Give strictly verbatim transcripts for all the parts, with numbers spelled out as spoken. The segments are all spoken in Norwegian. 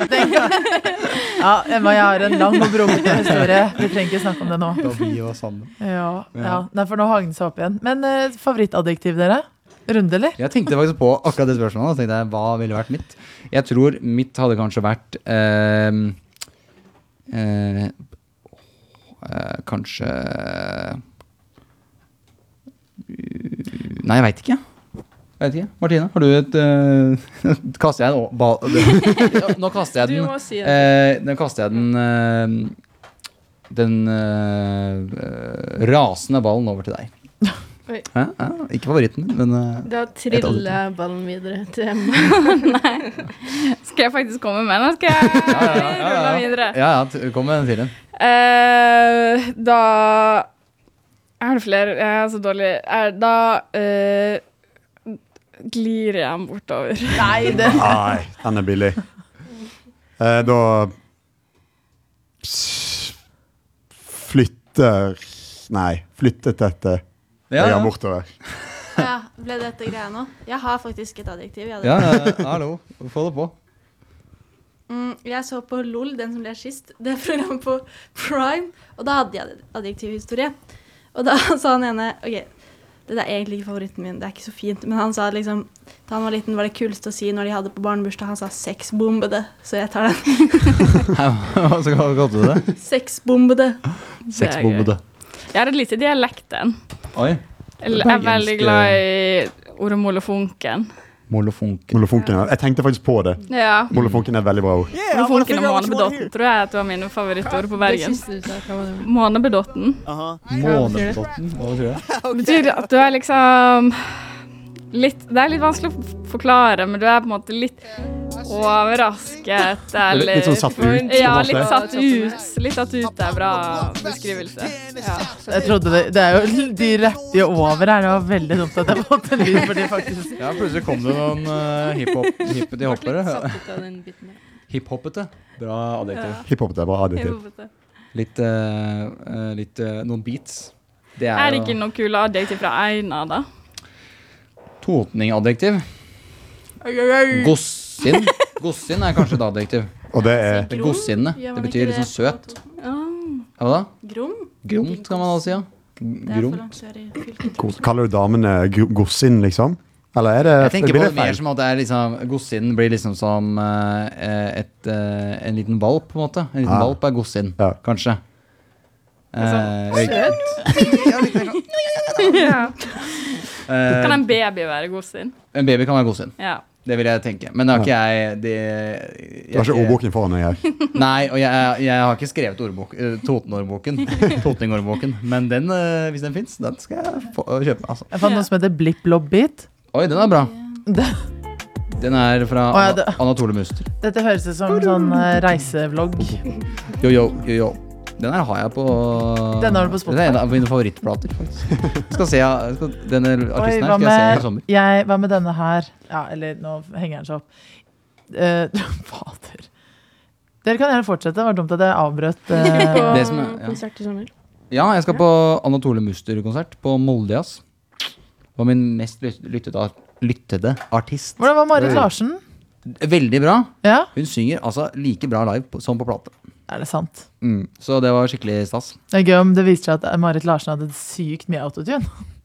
Ja, Emma, jeg har en lang og brokete historie. Vi trenger ikke snakke om det nå. Da vi var sammen. Ja, ja. Nei, for nå hang det seg opp igjen. Men uh, favorittadjektiv dere? Runde, eller? Jeg tenkte faktisk på akkurat det spørsmålet, og tenkte jeg, hva ville vært mitt? Jeg tror mitt hadde kanskje vært eh, eh, eh, kanskje Nei, jeg vet ikke. Jeg vet ikke. Martine, har du et uh, kaster jeg en ball Nå kaster jeg den. Du må si det. Eh, nå kaster jeg den uh, den uh, rasende ballen over til deg. Oi. Ja, ja, ikke favoritten, men uh, Da triller ballen videre til Emma. Nei. Skal jeg faktisk komme med den? Skal jeg ja, ja, ja, rulle videre? Ja, ja, t- kom med den til den. Eh, da er det flere. Jeg er så dårlig. Er, da eh, glir jeg bortover. Nei, det Nei, den er billig. Eh, da s- flytter Nei, flyttet dette Ja, jeg ja. er bortover. Ja, ble dette greia nå? Jeg har faktisk et adjektiv. Jeg, hadde- Ja, ja, hallo. Få det på. mm, jeg så på LOL, den som ble sist. Det er programmet på Prime. Og da hadde jeg adjektivhistorie. Og da sa han ene ok, det er egentlig ikke favoritten min, det er ikke så fint, men han sa liksom da han var liten var det kuleste å si når de hadde på barnebursdag. Han sa sexbombede, så jeg tar den. Hva så kalte du det? Sexbombede. Sexbombede. Jeg har et lite dialekten. Oi. Jeg er veldig glad i ordet molefonken. Molefonken. Molefonken. Jeg tenkte faktisk på det. Ja. Molefonken er et veldig bra ord. Molefonken og månebedotten tror jeg at det var mine favorittord på Bergen. Det siste du sa, hva var det? Månebedotten. Månebedotten. Hva betyr det? Betyr at du er liksom litt, det er litt vanskelig å forklare, men du er på en måte litt overrasket, eller Litt sånn satt ut, på en Ja, måte. litt satt ut. Litt satt ut er bra beskrivelse. Ja. Jeg trodde det, det er jo de rapper jo over her. Det var veldig dumt at jeg måtte en lyd for de faktisk. Ja, plutselig kom det noen uh, hiphop, hippete hoppere. Satt ut av den biten der. Hiphoppete. Bra adjektiv. Hiphop er bra adjektiv. Litt, uh, uh, litt uh, noen beats. Det Er er det jo ikke noe kule adjektiv fra Einar, da? totning-adjektiv. Gossin. Gossin er kanskje et adjektiv. Og det er Det er Gossinne. Ja, Det var betyr ikke litt sånn søt. Ja. Hva da? Grom? Gromt kan man også si, ja. Det er for Gromt. langt sør i fylket. Kos- Kaller du damene gro- gossin, liksom? Eller er det Jeg tenker blir på det det mer feil? som at det er liksom Gossin blir liksom som uh, et, uh, en liten valp, på en måte. En liten Ah. valp er gossin, Ja. kanskje. Uh, Søt. Ja. uh, Kan en baby være godsin? En baby kan være gossin. Ja. Det vil jeg tenke. Men det har ikke jeg det, Du har ikke ordboken foran deg her. Nei, og jeg, jeg har ikke skrevet ordbok, uh, Toten-ordboken. Totning-ordboken. Men den, uh, hvis den finnes, den skal jeg få, kjøpe. Altså. Jeg fant noe som heter Blip Blob Beat. Oi, den er bra. Det- Den er fra Å, ja, det- Anatole Muster. Dette høres ut som en sånn eh, reisevlogg. Jo, jo, jo, jo. Den her har jeg på Den har du på Spotify. Den er en av mine favorittplater, faktisk. Skal se, jeg skal, denne Oi, artisten hva her skal jeg se i med, sommer. jeg, hva med denne her? Ja, eller nå henger den seg opp. Eh, fader. Dere kan gjerne fortsette. Det var dumt at jeg avbrøt. eh, På Det som er- ja. konsert i sommer. Ja, jeg skal på Anatole Muster-konsert på Moldejazz. Det var min mest lyt- lyttede, lyttede artist. Hvordan var Marit Larsen? Veldig bra. Ja, Hun synger altså like bra live på, som på plate. er det sant? Mm. Så det var skikkelig stas. Det er gøy om det viser seg at Marit Larsen hadde sykt mye autotune.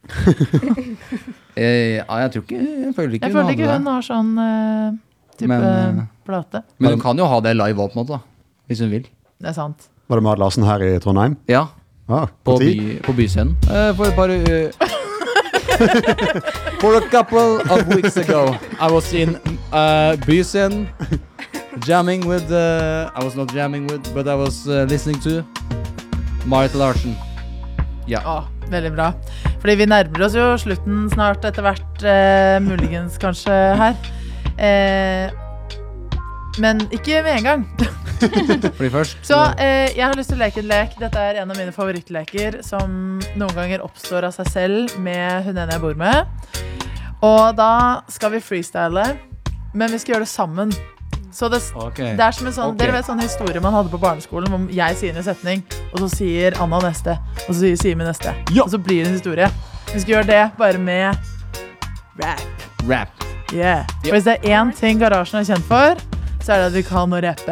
Eh, ja, jeg tror ikke Jeg føler ikke Jeg følte ikke hadde hun det. har sånn eh, type Men, eh, plate. Men hun kan jo ha det live òg, på en måte, da. Hvis hun vil. Det er sant. Var det Marit Larsen her i Trondheim? Ja, Ah, på, på tid? by, på byscenen. Eh, for et par uh, For a couple of weeks ago, I was in uh, byscenen, jamming with uh, I was not jamming with, but I was uh, listening to Marit Larsen. Ja. Å, veldig bra. Fordi vi nærmer oss jo slutten snart etter hvert, eh, muligens kanskje her. Eh, men ikke med en gang. Fordi først Så eh, jeg har lyst til å leke en lek. Dette er en av mine favorittleker som noen ganger oppstår av seg selv med hun ene jeg bor med. Og da skal vi freestyle, men vi skal gjøre det sammen. Så det, Ok. det er som en sånn, Ok. dere vet sånn historie man hadde på barneskolen hvor jeg sier en setning, og så sier Anna neste, og så sier Simen neste. Og så blir det en historie. Vi skal gjøre det bare med rap. Rap. Yeah. For hvis det er én ting Garasjen er kjent for, så er det at vi kan å rappe.